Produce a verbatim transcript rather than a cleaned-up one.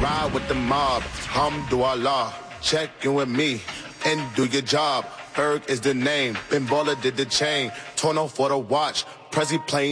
Ride with the mob, Hamdulillah. Check in with me and do your job. Ferg is the name. Ben Baller did the chain. Torno for the watch. Prezi playing.